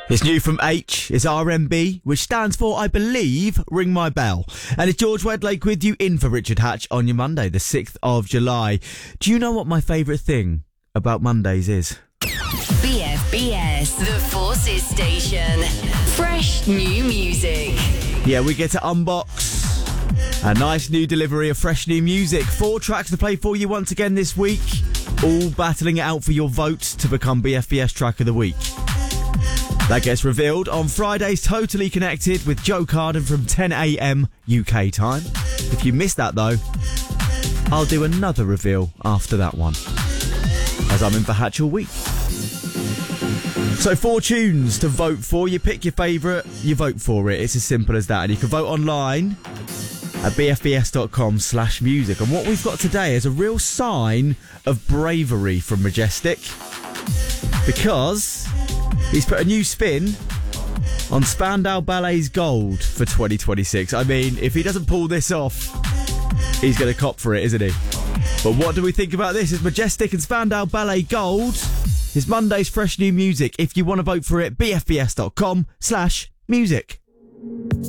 It's new from H, it's RMB, which stands for, I believe, Ring My Bell. And it's George Wedlake with you in for Richard Hatch on your Monday, the 6th of July. Do you know what my favourite thing about Mondays is? BFBS, the Forces Station. Fresh new music. Yeah, we get to unbox a nice new delivery of fresh new music. 4 tracks to play for you once again this week, all battling it out for your vote to become BFBS Track of the Week. That gets revealed on Friday's Totally Connected with Joe Carden from 10 a.m. UK time. If you missed that though, I'll do another reveal after that one, as I'm in for Hatch all week. So 4 tunes to vote for. You pick your favourite, you vote for it. It's as simple as that. And you can vote online at bfbs.com/music. And what we've got today is a real sign of bravery from Majestic, because he's put a new spin on Spandau Ballet's Gold for 2026. I mean, if he doesn't pull this off, he's going to cop for it, isn't he? But what do we think about this? It's Majestic and Spandau Ballet Gold. It's Monday's fresh new music. If you want to vote for it, bfbs.com/music.